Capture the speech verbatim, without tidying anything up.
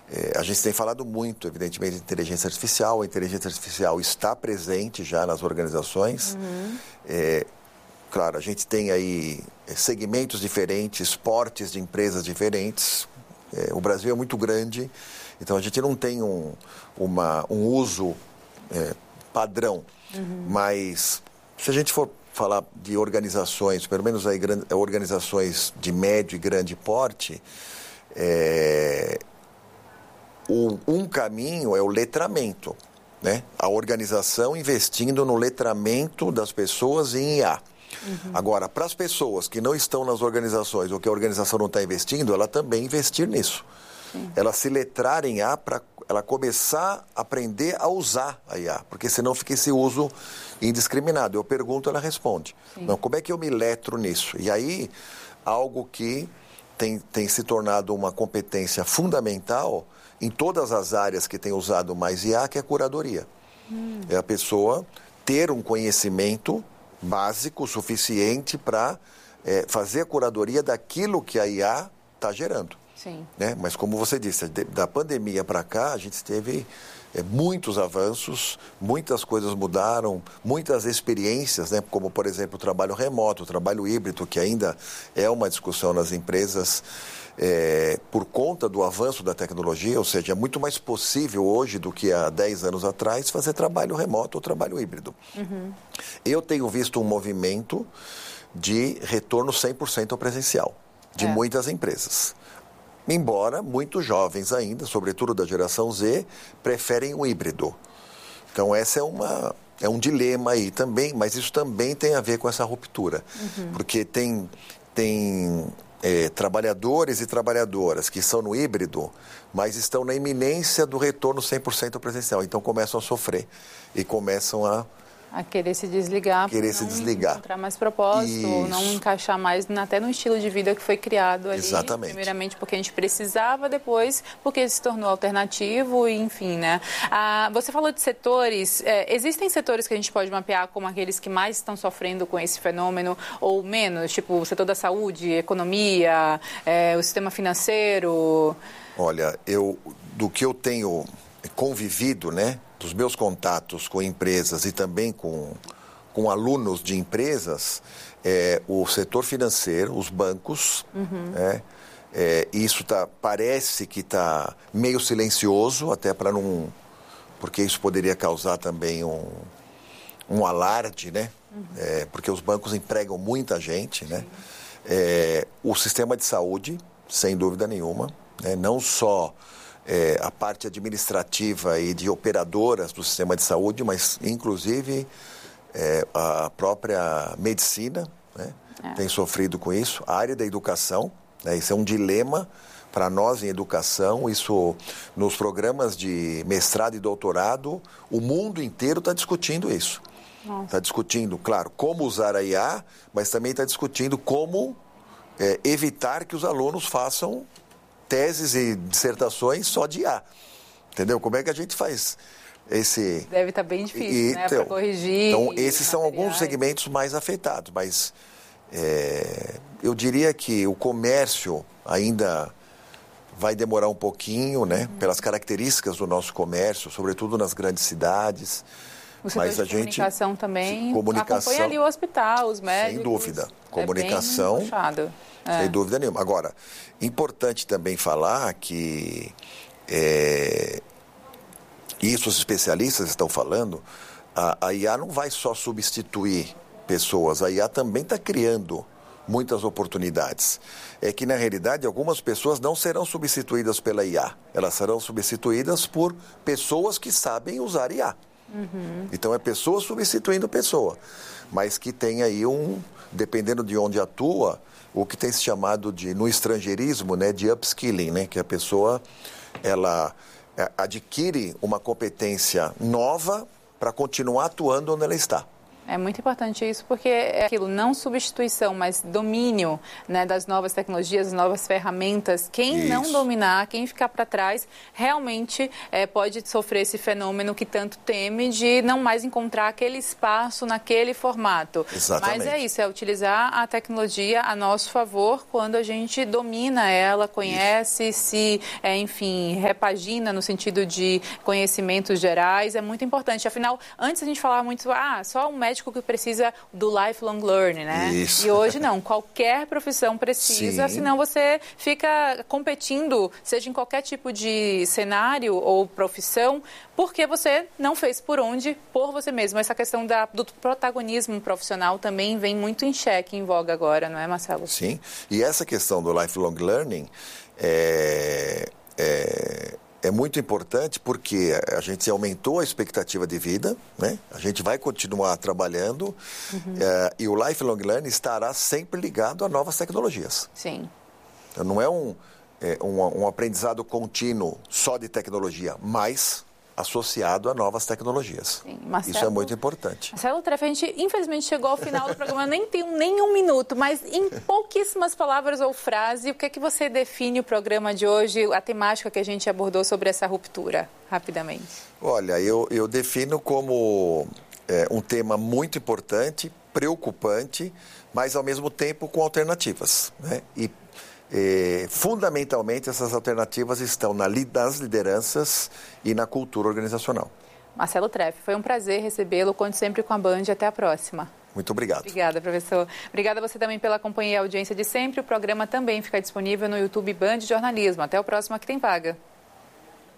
É, a gente tem falado muito, evidentemente, de inteligência artificial. A inteligência artificial está presente já nas organizações. Uhum. É, claro, a gente tem aí segmentos diferentes, portes de empresas diferentes. É, o Brasil é muito grande, então a gente não tem um, uma, um uso é, padrão. Uhum. Mas se a gente for falar de organizações, pelo menos aí, organizações de médio e grande porte, é, o, um caminho é o letramento, né? A organização investindo no letramento das pessoas em I A. Uhum. Agora, para as pessoas que não estão nas organizações ou que a organização não está investindo, ela também investir nisso. Sim. Ela se letrar em I A para ela começar a aprender a usar a I A, porque senão fica esse uso indiscriminado. Eu pergunto, ela responde. Sim. Não, como é que eu me letro nisso? E aí, algo que tem, tem se tornado uma competência fundamental em todas as áreas que tem usado mais I A, que é a curadoria. Hum. É a pessoa ter um conhecimento básico, suficiente para é, fazer a curadoria daquilo que a I A está gerando. Sim. Né? Mas como você disse, da pandemia para cá, a gente teve é, muitos avanços, muitas coisas mudaram, muitas experiências, né? Como, por exemplo, o trabalho remoto, o trabalho híbrido, que ainda é uma discussão nas empresas é, por conta do avanço da tecnologia, ou seja, é muito mais possível hoje do que há dez anos atrás fazer trabalho remoto ou trabalho híbrido. Uhum. Eu tenho visto um movimento de retorno cem por cento ao presencial, de é. muitas empresas. Embora muitos jovens ainda, sobretudo da geração Z, preferem o híbrido. Então, essa é, uma, é um dilema aí também, mas isso também tem a ver com essa ruptura. Uhum. Porque tem, tem é, trabalhadores e trabalhadoras que são no híbrido, mas estão na iminência do retorno cem por cento presencial. Então, começam a sofrer e começam a... A querer se desligar, querer se não desligar. encontrar mais propósito, ou não encaixar mais até no estilo de vida que foi criado ali. Exatamente. Primeiramente porque a gente precisava, depois porque se tornou alternativo, e enfim, né? Ah, você falou de setores, é, existem setores que a gente pode mapear como aqueles que mais estão sofrendo com esse fenômeno, ou menos, tipo o setor da saúde, economia, é, o sistema financeiro? Olha, eu, do que eu tenho convivido, né? Dos meus contatos com empresas e também com, com alunos de empresas, é, o setor financeiro, os bancos, uhum. é, é, isso tá, parece que está meio silencioso, até para não... porque isso poderia causar também um, um alarde, né? Uhum. É, porque os bancos empregam muita gente, né? É, o sistema de saúde, sem dúvida nenhuma, né? Não só... É, a parte administrativa e de operadoras do sistema de saúde, mas inclusive é, a própria medicina, né, é. tem sofrido com isso. A área da educação, né, isso é um dilema para nós em educação. Isso, nos programas de mestrado e doutorado, o mundo inteiro está discutindo isso. Está discutindo, claro, como usar a I A, mas também está discutindo como é, evitar que os alunos façam teses e dissertações só de I A, entendeu? Como é que a gente faz esse... Deve estar bem difícil, e, né, para corrigir. Então, esses são alguns segmentos mais afetados, mas é, eu diria que o comércio ainda vai demorar um pouquinho, né, uhum. pelas características do nosso comércio, sobretudo nas grandes cidades. O setor mas de a comunicação gente, também comunicação, acompanha ali o hospital, os médicos. Sem dúvida. Comunicação... É bem puxado. Sem é. dúvida nenhuma. Agora, importante também falar que é, isso os especialistas estão falando, a, a I A não vai só substituir pessoas, a I A também está criando muitas oportunidades. É que, na realidade, algumas pessoas não serão substituídas pela I A, elas serão substituídas por pessoas que sabem usar I A. Uhum. Então, é pessoa substituindo pessoa, mas que tem aí um, dependendo de onde atua, o que tem se chamado de, no estrangeirismo, né, de upskilling, né, que a pessoa ela adquire uma competência nova para continuar atuando onde ela está. É muito importante isso, porque é aquilo, não substituição, mas domínio, né, das novas tecnologias, das novas ferramentas. Quem isso. não dominar, quem ficar para trás, realmente é, pode sofrer esse fenômeno que tanto teme de não mais encontrar aquele espaço naquele formato. Exatamente. Mas é isso, é utilizar a tecnologia a nosso favor quando a gente domina ela, conhece, isso. se, é, enfim, repagina no sentido de conhecimentos gerais. É muito importante. Afinal, antes a gente falava muito, ah, só um médico que precisa do lifelong learning, né? Isso. E hoje não, qualquer profissão precisa, Sim. senão você fica competindo, seja em qualquer tipo de cenário ou profissão, porque você não fez por onde, por você mesmo. Essa questão da, do protagonismo profissional também vem muito em xeque, em voga agora, não é, Marcelo? Sim, e essa questão do lifelong learning é... é... É muito importante porque a gente aumentou a expectativa de vida, né? A gente vai continuar trabalhando uhum. é, e o lifelong learning estará sempre ligado a novas tecnologias. Sim. Então, não é um, é um, um aprendizado contínuo só de tecnologia, mas associado a novas tecnologias. Sim, Marcelo, isso é muito importante. Marcelo Treffer, a gente infelizmente chegou ao final do programa, eu nem tenho nenhum minuto, mas em pouquíssimas palavras ou frase, o que é que você define o programa de hoje, a temática que a gente abordou sobre essa ruptura, rapidamente? Olha, eu, eu defino como é, um tema muito importante, preocupante, mas ao mesmo tempo com alternativas, né? E Eh, fundamentalmente, essas alternativas estão na, nas lideranças e na cultura organizacional. Marcelo Treffer, foi um prazer recebê-lo. Conte sempre com a Band. Até a próxima. Muito obrigado. Obrigada, professor. Obrigada a você também pela companhia e audiência de sempre. O programa também fica disponível no YouTube Band Jornalismo. Até o próximo Aqui Tem Vaga.